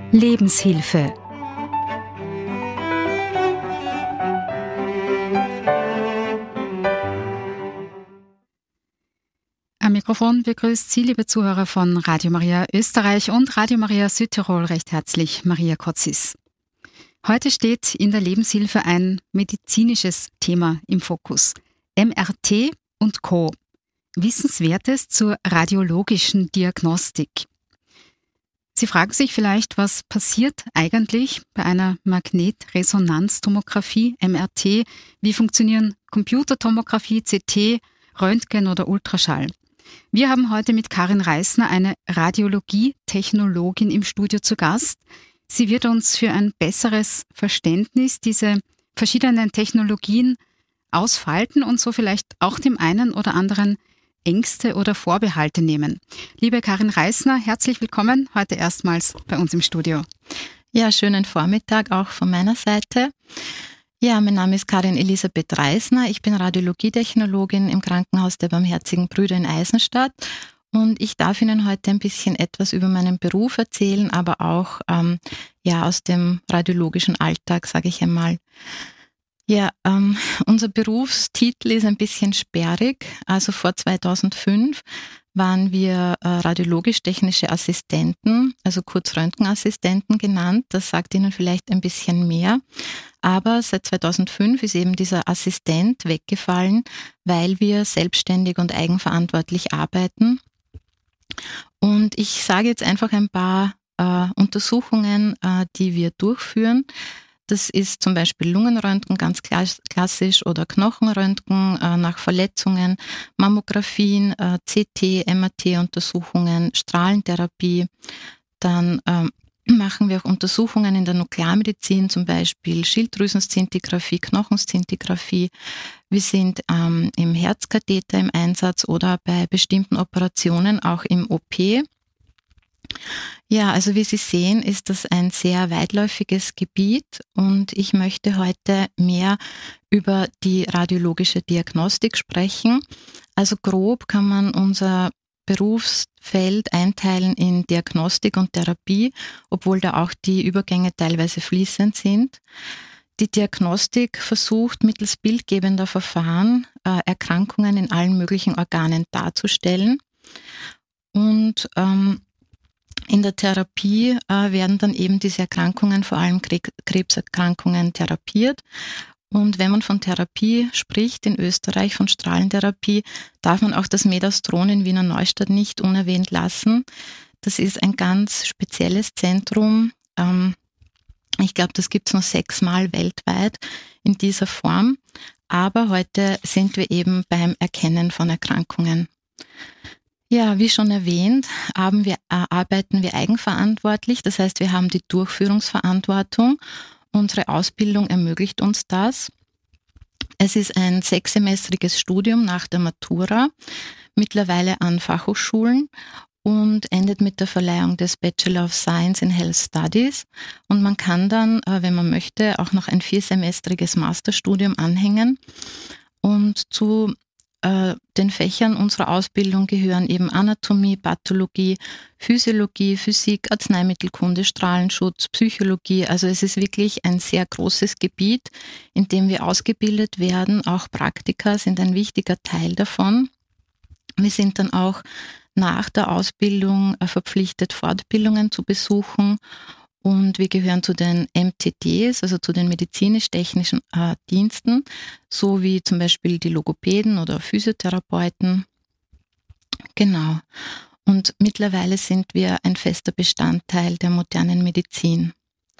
Lebenshilfe. Am Mikrofon begrüßt Sie, liebe Zuhörer von Radio Maria Österreich und Radio Maria Südtirol, recht herzlich Maria Kotzis. Heute steht in der Lebenshilfe ein medizinisches Thema im Fokus. MRT und Co. Wissenswertes zur radiologischen Diagnostik. Sie fragen sich vielleicht, was passiert eigentlich bei einer Magnetresonanztomographie, MRT? Wie funktionieren Computertomographie, CT, Röntgen oder Ultraschall? Wir haben heute mit Karin Reisner eine Radiologie-Technologin im Studio zu Gast. Sie wird uns für ein besseres Verständnis diese verschiedenen Technologien ausfalten und so vielleicht auch dem einen oder anderen Ängste oder Vorbehalte nehmen. Liebe Karin Reisner, herzlich willkommen heute erstmals bei uns im Studio. Ja, schönen Vormittag auch von meiner Seite. Ja, mein Name ist Karin Elisabeth Reisner. Ich bin Radiologietechnologin im Krankenhaus der Barmherzigen Brüder in Eisenstadt und ich darf Ihnen heute ein bisschen etwas über meinen Beruf erzählen, aber auch aus dem radiologischen Alltag, sage ich einmal. Ja, unser Berufstitel ist ein bisschen sperrig. Also vor 2005 waren wir radiologisch-technische Assistenten, also kurz Röntgenassistenten genannt. Das sagt Ihnen vielleicht ein bisschen mehr. Aber seit 2005 ist eben dieser Assistent weggefallen, weil wir selbstständig und eigenverantwortlich arbeiten. Und ich sage jetzt einfach ein paar Untersuchungen, die wir durchführen. Das ist zum Beispiel Lungenröntgen, ganz klassisch, oder Knochenröntgen nach Verletzungen, Mammographien, CT, MRT-Untersuchungen, Strahlentherapie. Dann machen wir auch Untersuchungen in der Nuklearmedizin, zum Beispiel Schilddrüsenszintigraphie, Knochenszintigraphie. Wir sind im Herzkatheter im Einsatz oder bei bestimmten Operationen auch im OP. Ja, also wie Sie sehen, ist das ein sehr weitläufiges Gebiet und ich möchte heute mehr über die radiologische Diagnostik sprechen. Also grob kann man unser Berufsfeld einteilen in Diagnostik und Therapie, obwohl da auch die Übergänge teilweise fließend sind. Die Diagnostik versucht mittels bildgebender Verfahren Erkrankungen in allen möglichen Organen darzustellen und in der Therapie werden dann eben diese Erkrankungen, vor allem Krebserkrankungen, therapiert. Und wenn man von Therapie spricht in Österreich, von Strahlentherapie, darf man auch das Medastron in Wiener Neustadt nicht unerwähnt lassen. Das ist ein ganz spezielles Zentrum. Ich glaube, das gibt es nur 6-mal weltweit in dieser Form. Aber heute sind wir eben beim Erkennen von Erkrankungen. Ja, wie schon erwähnt, arbeiten wir eigenverantwortlich. Das heißt, wir haben die Durchführungsverantwortung. Unsere Ausbildung ermöglicht uns das. Es ist ein 6-semestriges Studium nach der Matura, mittlerweile an Fachhochschulen und endet mit der Verleihung des Bachelor of Science in Health Studies. Und man kann dann, wenn man möchte, auch noch ein 4-semestriges Masterstudium anhängen. Und zu den Fächern unserer Ausbildung gehören eben Anatomie, Pathologie, Physiologie, Physik, Arzneimittelkunde, Strahlenschutz, Psychologie. Also es ist wirklich ein sehr großes Gebiet, in dem wir ausgebildet werden. Auch Praktika sind ein wichtiger Teil davon. Wir sind dann auch nach der Ausbildung verpflichtet, Fortbildungen zu besuchen. Und wir gehören zu den MTDs, also zu den medizinisch-technischen Diensten, so wie zum Beispiel die Logopäden oder Physiotherapeuten. Genau. Und mittlerweile sind wir ein fester Bestandteil der modernen Medizin.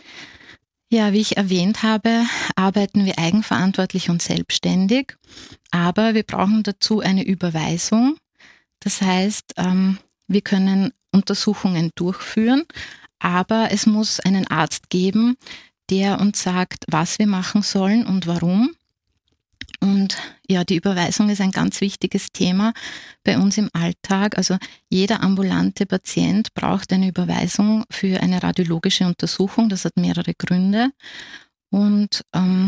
Ja, wie ich erwähnt habe, arbeiten wir eigenverantwortlich und selbstständig, aber wir brauchen dazu eine Überweisung. Das heißt, wir können Untersuchungen durchführen, aber es muss einen Arzt geben, der uns sagt, was wir machen sollen und warum. Und ja, die Überweisung ist ein ganz wichtiges Thema bei uns im Alltag. Also jeder ambulante Patient braucht eine Überweisung für eine radiologische Untersuchung. Das hat mehrere Gründe. Und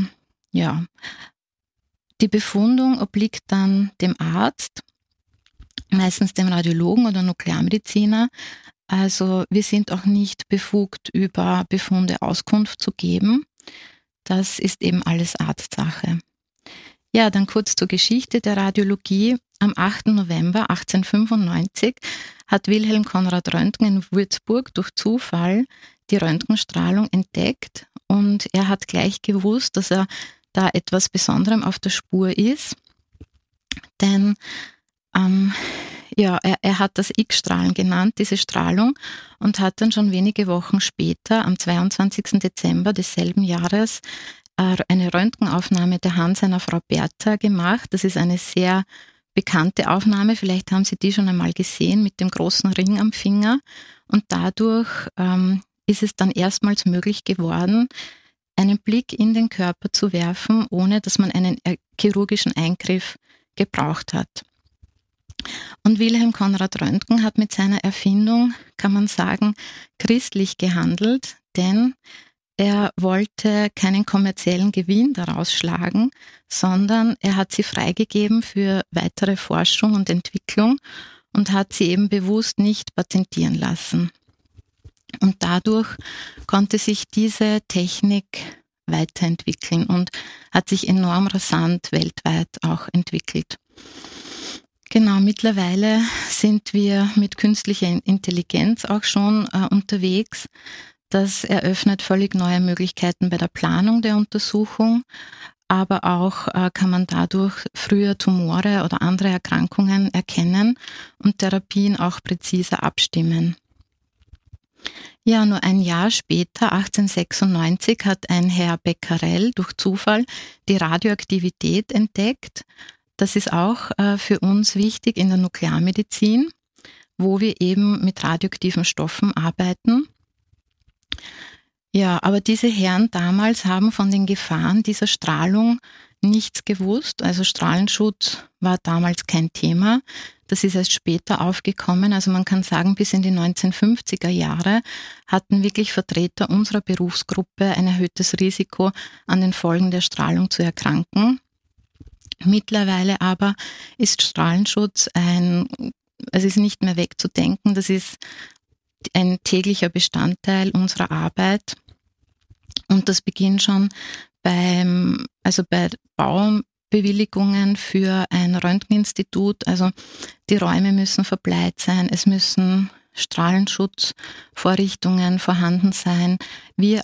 die Befundung obliegt dann dem Arzt, meistens dem Radiologen oder Nuklearmediziner. Also wir sind auch nicht befugt, über Befunde Auskunft zu geben. Das ist eben alles Arztsache. Ja, dann kurz zur Geschichte der Radiologie. Am 8. November 1895 hat Wilhelm Konrad Röntgen in Würzburg durch Zufall die Röntgenstrahlung entdeckt und er hat gleich gewusst, dass er da etwas Besonderem auf der Spur ist, denn er hat das X-Strahlen genannt, diese Strahlung, und hat dann schon wenige Wochen später, am 22. Dezember desselben Jahres, eine Röntgenaufnahme der Hand seiner Frau Bertha gemacht. Das ist eine sehr bekannte Aufnahme, vielleicht haben Sie die schon einmal gesehen, mit dem großen Ring am Finger. Und dadurch ist es dann erstmals möglich geworden, einen Blick in den Körper zu werfen, ohne dass man einen chirurgischen Eingriff gebraucht hat. Und Wilhelm Konrad Röntgen hat mit seiner Erfindung, kann man sagen, christlich gehandelt, denn er wollte keinen kommerziellen Gewinn daraus schlagen, sondern er hat sie freigegeben für weitere Forschung und Entwicklung und hat sie eben bewusst nicht patentieren lassen. Und dadurch konnte sich diese Technik weiterentwickeln und hat sich enorm rasant weltweit auch entwickelt. Genau, mittlerweile sind wir mit künstlicher Intelligenz auch schon unterwegs. Das eröffnet völlig neue Möglichkeiten bei der Planung der Untersuchung, aber auch kann man dadurch früher Tumore oder andere Erkrankungen erkennen und Therapien auch präziser abstimmen. Ja, nur ein Jahr später, 1896, hat ein Herr Becquerel durch Zufall die Radioaktivität entdeckt. Das ist auch für uns wichtig in der Nuklearmedizin, wo wir eben mit radioaktiven Stoffen arbeiten. Ja, aber diese Herren damals haben von den Gefahren dieser Strahlung nichts gewusst. Also Strahlenschutz war damals kein Thema. Das ist erst später aufgekommen. Also man kann sagen, bis in die 1950er Jahre hatten wirklich Vertreter unserer Berufsgruppe ein erhöhtes Risiko, an den Folgen der Strahlung zu erkranken. Mittlerweile aber ist Strahlenschutz es ist nicht mehr wegzudenken. Das ist ein täglicher Bestandteil unserer Arbeit. Und das beginnt schon bei Baubewilligungen für ein Röntgeninstitut. Also die Räume müssen verbleiht sein, es müssen Strahlenschutzvorrichtungen vorhanden sein. Wir